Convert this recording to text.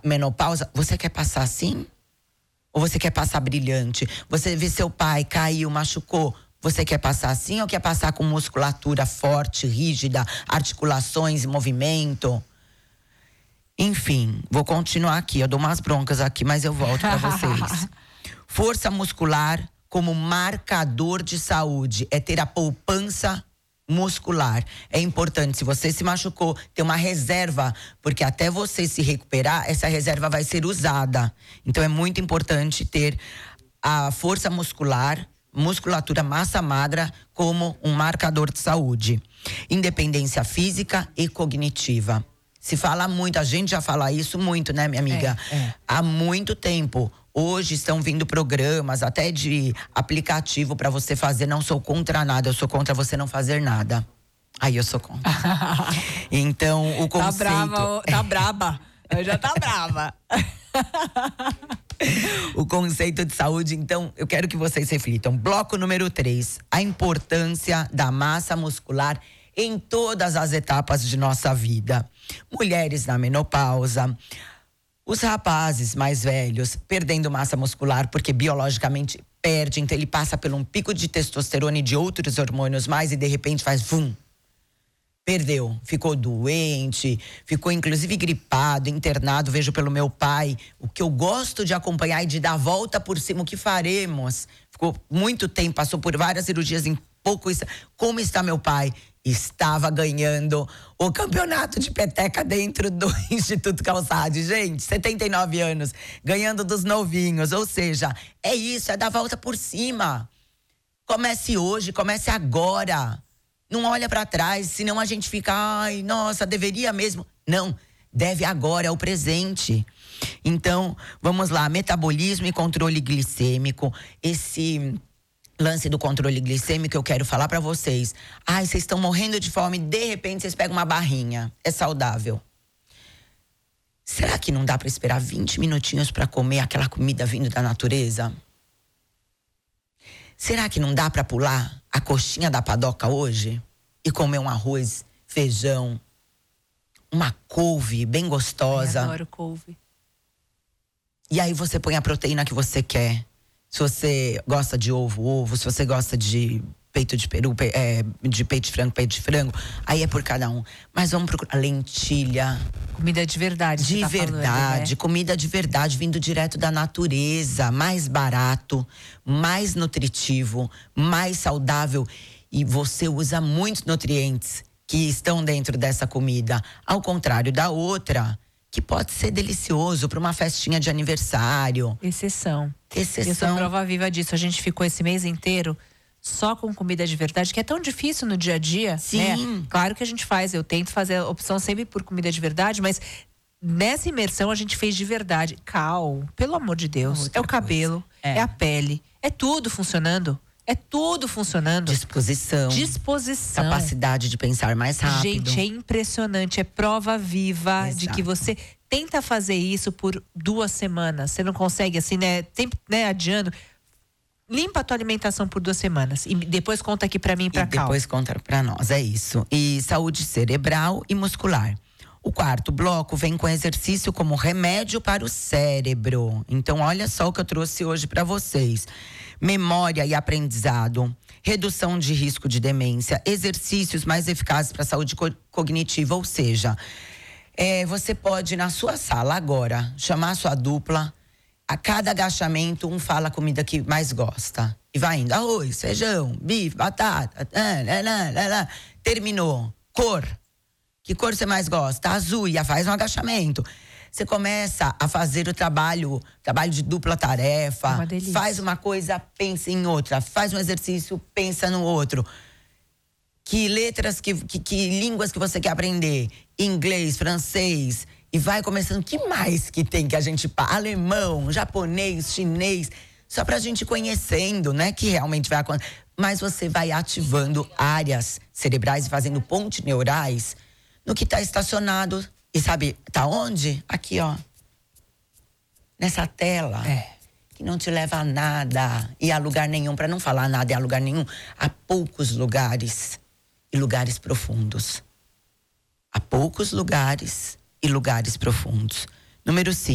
menopausa, você quer passar assim? Ou você quer passar brilhante? Você vê seu pai, caiu, machucou. Você quer passar assim ou quer passar com musculatura forte, rígida, articulações em movimento? Enfim, vou continuar aqui. Eu dou umas broncas aqui, mas eu volto para vocês. Força muscular como marcador de saúde é ter a poupança muscular. É importante, se você se machucou, ter uma reserva, porque até você se recuperar, essa reserva vai ser usada. Então é muito importante ter a força muscular, musculatura, massa magra como um marcador de saúde. Independência física e cognitiva. Se fala muito, a gente já fala isso muito, né, minha amiga? Há muito tempo. Hoje estão vindo programas, até de aplicativo para você fazer. Não sou contra nada, eu sou contra você não fazer nada. Aí eu sou contra. Então, o conceito... Tá braba. Já tá brava. O conceito de saúde, então, eu quero que vocês reflitam. Bloco número 3. A importância da massa muscular em todas as etapas de nossa vida. Mulheres na menopausa, os rapazes mais velhos perdendo massa muscular porque biologicamente perde, então ele passa por um pico de testosterona e de outros hormônios mais e de repente faz vum. Perdeu, ficou doente, ficou inclusive gripado, internado, vejo pelo meu pai. O que eu gosto de acompanhar e de dar a volta por cima, o que faremos? Ficou muito tempo, passou por várias cirurgias em pouco. Como está meu pai? Estava ganhando o campeonato de peteca dentro do Instituto Calçade. Gente, 79 anos, ganhando dos novinhos. Ou seja, é isso, é dar a volta por cima. Comece hoje, comece agora. Não olha para trás, senão a gente fica, ai, nossa, deveria mesmo. Não, deve agora, é o presente. Então, vamos lá, metabolismo e controle glicêmico. Esse lance do controle glicêmico eu quero falar para vocês. Ai, vocês estão morrendo de fome, de repente vocês pegam uma barrinha. É saudável. Será que não dá para esperar 20 minutinhos para comer aquela comida vindo da natureza? Será que não dá para pular a coxinha da padoca hoje e comer um arroz, feijão, uma couve bem gostosa? Eu adoro couve. E aí você põe a proteína que você quer. Se você gosta de ovo. Se você gosta de peito de peru, de peito de frango, aí é por cada um. Mas vamos procurar lentilha. Comida de verdade. De verdade, falando, né? Comida de verdade, vindo direto da natureza. Mais barato, mais nutritivo, mais saudável. E você usa muitos nutrientes que estão dentro dessa comida. Ao contrário da outra, que pode ser delicioso para uma festinha de aniversário. Exceção. Eu sou prova viva disso. A gente ficou esse mês inteiro só com comida de verdade, que é tão difícil no dia a dia. Sim. Né? Claro que a gente faz, eu tento fazer a opção sempre por comida de verdade, mas nessa imersão a gente fez de verdade. Pelo amor de Deus. Outra é o cabelo, é a pele, é tudo funcionando. É tudo funcionando. Disposição. Capacidade de pensar mais rápido. Gente, é impressionante. É prova viva. Exato. De que você tenta fazer isso por 2 semanas. Você não consegue assim, né? Sempre, né, adiando. Limpa a tua alimentação por 2 semanas. E depois conta aqui pra mim e pra Cal. Depois conta pra nós, é isso. E saúde cerebral e muscular. O 4º bloco vem com exercício como remédio para o cérebro. Então, olha só o que eu trouxe hoje para vocês. Memória e aprendizado, redução de risco de demência, exercícios mais eficazes para a saúde cognitiva. Ou seja, você pode, na sua sala agora, chamar a sua dupla. A cada agachamento, um fala a comida que mais gosta. E vai indo, arroz, feijão, bife, batata. Terminou. Cor. Que cor você mais gosta? Azul, e faz um agachamento. Você começa a fazer o trabalho de dupla tarefa. Faz uma coisa, pensa em outra. Faz um exercício, pensa no outro. Que letras, que línguas que você quer aprender? Inglês, francês. E vai começando. Que mais que tem que a gente... Alemão, japonês, chinês. Só pra gente conhecendo, né? Que realmente vai acontecer. Mas você vai ativando áreas cerebrais e fazendo pontes neurais no que está estacionado. E sabe, tá onde? Aqui, ó. Nessa tela. Que não te leva a nada. E a lugar nenhum. Para não falar nada e a lugar nenhum. Há poucos lugares. E lugares profundos. Há poucos lugares e lugares profundos. Número 5.